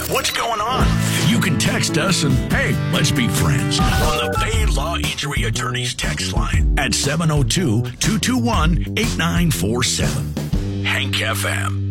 What's going on? You can text us and, hey, let's be friends on the Bay Law Injury Attorneys text line at 702-221-8947. Hank FM.